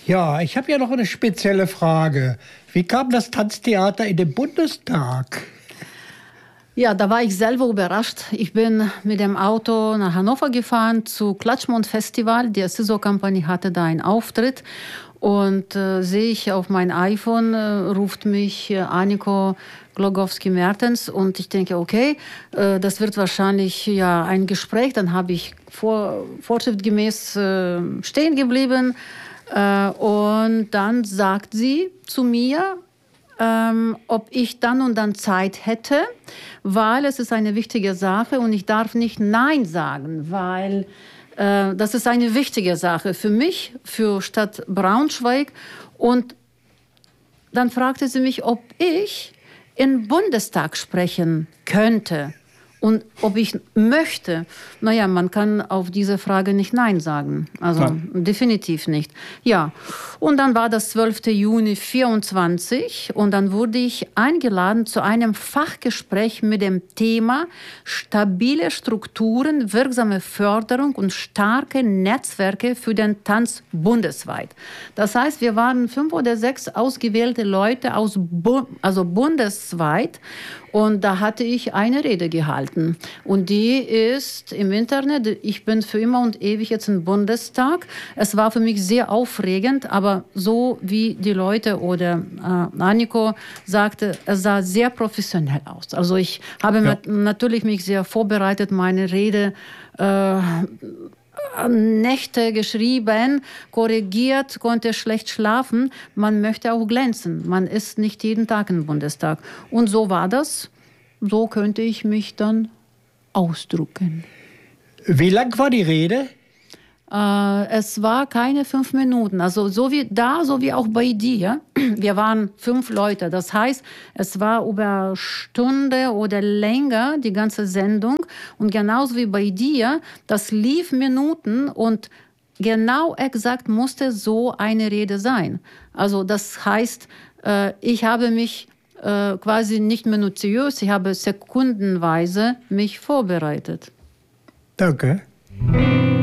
Ja, ich habe ja noch eine spezielle Frage. Wie kam das Tanztheater in den Bundestag? Ja, da war ich selber überrascht. Ich bin mit dem Auto nach Hannover gefahren zu Klatschmund Festival. Die Assiso Company hatte da einen Auftritt. Und sehe ich auf mein iPhone, ruft mich Anniko Glogowski-Mertens. Und ich denke, okay, das wird wahrscheinlich ja ein Gespräch. Dann habe ich vorschriftgemäß stehen geblieben. Und dann sagt sie zu mir, ob ich dann und dann Zeit hätte, weil es ist eine wichtige Sache und ich darf nicht Nein sagen, weil das ist eine wichtige Sache für mich, für Stadt Braunschweig. Und dann fragte sie mich, ob ich im Bundestag sprechen könnte und ob ich möchte. Naja, man kann auf diese Frage nicht Nein sagen. Also definitiv nicht. Ja, und dann war das 12. Juni 24 und dann wurde ich eingeladen zu einem Fachgespräch mit dem Thema stabile Strukturen, wirksame Förderung und starke Netzwerke für den Tanz bundesweit. Das heißt, wir waren 5 oder 6 ausgewählte Leute also bundesweit. Und da hatte ich eine Rede gehalten. Und die ist im Internet. Ich bin für immer und ewig jetzt im Bundestag. Es war für mich sehr aufregend, aber so wie die Leute oder Anniko sagte, es sah sehr professionell aus. Also ich habe natürlich mich sehr vorbereitet, meine Rede Nächte geschrieben, korrigiert, konnte schlecht schlafen. Man möchte auch glänzen. Man ist nicht jeden Tag im Bundestag. Und so war das. So könnte ich mich dann ausdrücken. Wie lang war die Rede? Es war keine 5 Minuten. Also so wie da, so wie auch bei dir. Wir waren 5 Leute. Das heißt, es war über eine Stunde oder länger die ganze Sendung. Und genauso wie bei dir, das lief Minuten und genau exakt musste so eine Rede sein. Also das heißt, ich habe mich quasi nicht minutiös, ich habe sekundenweise mich vorbereitet. Danke.